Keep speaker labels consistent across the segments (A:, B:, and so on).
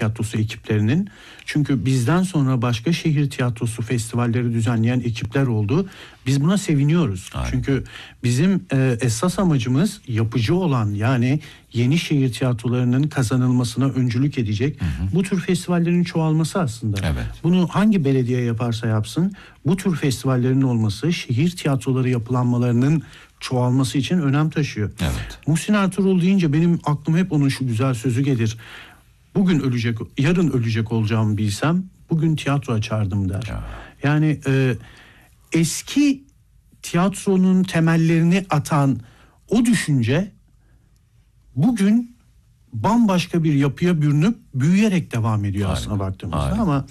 A: tiyatrosu ekiplerinin. Çünkü bizden sonra başka şehir tiyatrosu festivalleri düzenleyen ekipler oldu. Biz buna seviniyoruz.
B: Aynen.
A: Çünkü bizim esas amacımız yapıcı olan, yani yeni şehir tiyatrolarının kazanılmasına öncülük edecek bu tür festivallerin çoğalması aslında.
B: Evet.
A: Bunu hangi belediye yaparsa yapsın, bu tür festivallerin olması şehir tiyatroları yapılanmalarının çoğalması için önem taşıyor.
B: Evet.
A: Muhsin Ertuğrul deyince benim aklıma hep onun şu güzel sözü gelir. Bugün ölecek, yarın ölecek olacağımı bilsem bugün tiyatro açardım der.
B: Ya.
A: Yani eski tiyatronun temellerini atan o düşünce bugün bambaşka bir yapıya bürünüp büyüyerek devam ediyor aslında baktığımızda. Ama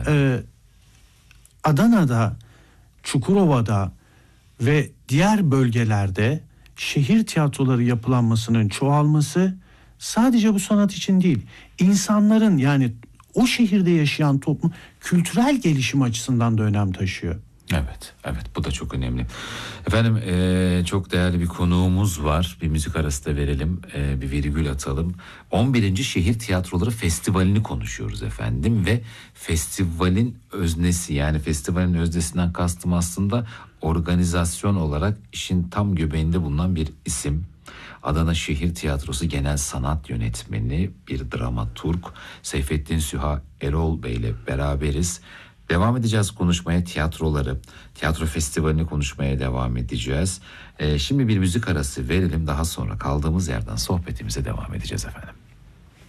A: Adana'da, Çukurova'da ve diğer bölgelerde şehir tiyatroları yapılanmasının çoğalması sadece bu sanat için değil, insanların, yani o şehirde yaşayan toplum kültürel gelişim açısından da önem taşıyor.
B: Evet, evet, bu da çok önemli. Efendim çok değerli bir konuğumuz var. Bir müzik arası da verelim, bir virgül atalım. 11. Şehir Tiyatroları Festivali'ni konuşuyoruz efendim ve festivalin öznesi, yani festivalin öznesinden kastım aslında organizasyon olarak işin tam göbeğinde bulunan bir isim. Adana Şehir Tiyatrosu Genel Sanat Yönetmeni, bir dramaturg Seyfettin Süha Erol Bey ile beraberiz. Devam edeceğiz konuşmaya, tiyatroları, tiyatro festivalini konuşmaya devam edeceğiz. Şimdi bir müzik arası verelim, daha sonra kaldığımız yerden sohbetimize devam edeceğiz efendim.